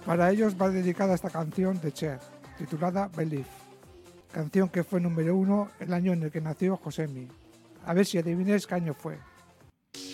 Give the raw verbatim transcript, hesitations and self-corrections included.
Para ellos va dedicada esta canción de Cher, titulada Believe, canción que fue número uno el año en el que nació Josemi. A ver si adivináis qué año fue.